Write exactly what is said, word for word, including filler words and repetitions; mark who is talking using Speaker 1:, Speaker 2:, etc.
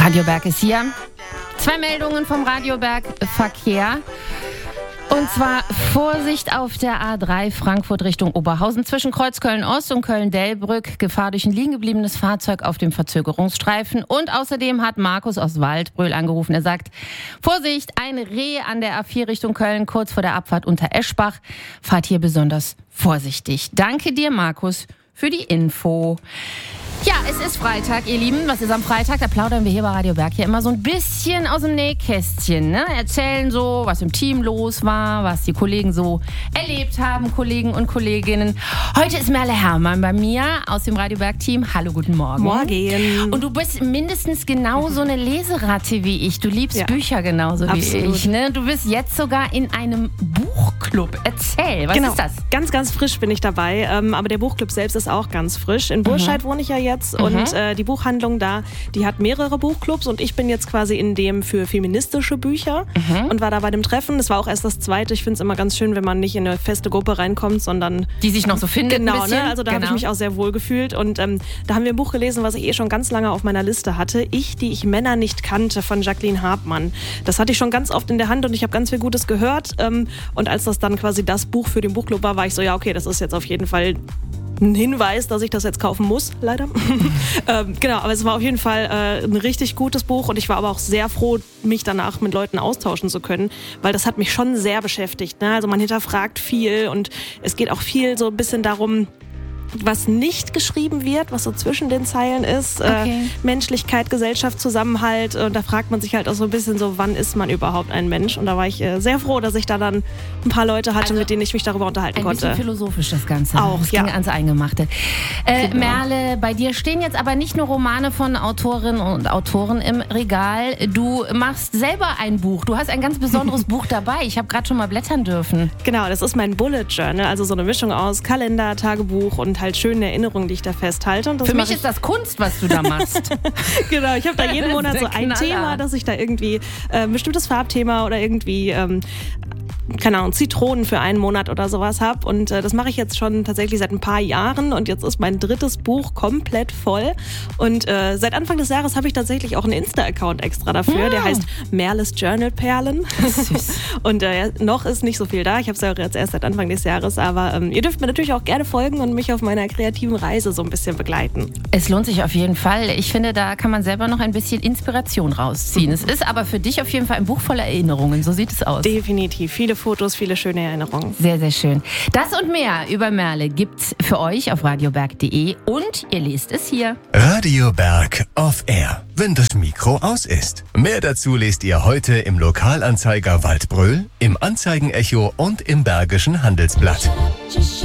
Speaker 1: Radio Berg ist hier. Zwei Meldungen vom Radio Berg Verkehr. Und zwar Vorsicht auf der A drei Frankfurt Richtung Oberhausen zwischen Kreuz Köln-Ost und Köln-Delbrück. Gefahr durch ein liegen gebliebenes Fahrzeug auf dem Verzögerungsstreifen. Und außerdem hat Markus aus Waldbröl angerufen. Er sagt, Vorsicht, ein Reh an der A vier Richtung Köln, kurz vor der Abfahrt unter Eschbach. Fahrt hier besonders vorsichtig. Danke dir, Markus, für die Info. Ja, es ist Freitag, ihr Lieben. Was ist am Freitag? Da plaudern wir hier bei Radio Berg ja immer so ein bisschen aus dem Nähkästchen. Ne? Erzählen so, was im Team los war, was die Kollegen so erlebt haben, Kollegen und Kolleginnen. Heute ist Merle Herrmann bei mir aus dem Radio Berg-Team. Hallo, guten Morgen.
Speaker 2: Morgen.
Speaker 1: Und du bist mindestens genauso eine Leseratte wie ich. Du liebst ja. Bücher genauso
Speaker 2: Absolut.
Speaker 1: wie ich. Ne? Du bist jetzt sogar in einem Buchclub. Erzähl, was
Speaker 2: genau.
Speaker 1: ist das?
Speaker 2: Ganz, ganz frisch bin ich dabei. Ähm, aber der Buchclub selbst ist auch ganz frisch. In Burscheid mhm. wohne ich ja jetzt. Und mhm. äh, die Buchhandlung da, die hat mehrere Buchclubs und ich bin jetzt quasi in dem für feministische Bücher mhm. und war da bei dem Treffen. Das war auch erst das zweite. Ich finde es immer ganz schön, wenn man nicht in eine feste Gruppe reinkommt, sondern...
Speaker 1: Die sich noch so findet.
Speaker 2: Genau,
Speaker 1: ein
Speaker 2: ne? Also da
Speaker 1: genau.
Speaker 2: habe ich mich auch sehr wohl gefühlt. Und ähm, da haben wir ein Buch gelesen, was ich eh schon ganz lange auf meiner Liste hatte. Ich, die ich Männer nicht kannte, von Jacqueline Hartmann. Das hatte ich schon ganz oft in der Hand und ich habe ganz viel Gutes gehört. Ähm, und als das dann quasi das Buch für den Buchclub war, war ich so, ja okay, das ist jetzt auf jeden Fall... ein Hinweis, dass ich das jetzt kaufen muss, leider. ähm, genau, aber es war auf jeden Fall äh, ein richtig gutes Buch und ich war aber auch sehr froh, mich danach mit Leuten austauschen zu können, weil das hat mich schon sehr beschäftigt. Ne? Also man hinterfragt viel und es geht auch viel so ein bisschen darum, was nicht geschrieben wird, was so zwischen den Zeilen ist.
Speaker 1: Okay.
Speaker 2: Äh, Menschlichkeit, Gesellschaft, Zusammenhalt. Und da fragt man sich halt auch so ein bisschen so, wann ist man überhaupt ein Mensch? Und da war ich äh, sehr froh, dass ich da dann ein paar Leute hatte, also mit denen ich mich darüber unterhalten
Speaker 1: ein
Speaker 2: konnte.
Speaker 1: Ein bisschen philosophisch das Ganze.
Speaker 2: Auch,
Speaker 1: das
Speaker 2: ja.
Speaker 1: ging ans Eingemachte. Äh,
Speaker 2: genau.
Speaker 1: Merle, bei dir stehen jetzt aber nicht nur Romane von Autorinnen und Autoren im Regal. Du machst selber ein Buch. Du hast ein ganz besonderes Buch dabei. Ich habe gerade schon mal blättern dürfen.
Speaker 2: Genau, das ist mein Bullet Journal. Also so eine Mischung aus Kalender, Tagebuch und halt schöne Erinnerungen, die ich da festhalte. Und das
Speaker 1: Für mich ist das Kunst, was du da machst.
Speaker 2: Genau, ich habe da jeden Monat so ein
Speaker 1: Knaller.
Speaker 2: Thema, dass ich da irgendwie äh, ein bestimmtes Farbthema oder irgendwie, ähm, keine Ahnung, Zitronen für einen Monat oder sowas habe. Und äh, das mache ich jetzt schon tatsächlich seit ein paar Jahren und jetzt ist mein drittes Buch komplett voll. Und äh, seit Anfang des Jahres habe ich tatsächlich auch einen Insta-Account extra dafür, ja. der heißt Merles Journal Perlen.
Speaker 1: Süß.
Speaker 2: Und äh, noch ist nicht so viel da. Ich habe es ja jetzt erst seit Anfang des Jahres, aber ähm, ihr dürft mir natürlich auch gerne folgen und mich auf meiner kreativen Reise so ein bisschen begleiten.
Speaker 1: Es lohnt sich auf jeden Fall. Ich finde, da kann man selber noch ein bisschen Inspiration rausziehen. Mhm. Es ist aber für dich auf jeden Fall ein Buch voller Erinnerungen. So sieht es aus.
Speaker 2: Definitiv. Viele Fotos, viele schöne Erinnerungen.
Speaker 1: Sehr, sehr schön. Das und mehr über Merle gibt's für euch auf radioberg punkt de und ihr lest es hier.
Speaker 3: Radio Berg off Air, wenn das Mikro aus ist. Mehr dazu lest ihr heute im Lokalanzeiger Waldbröl, im Anzeigenecho und im Bergischen Handelsblatt.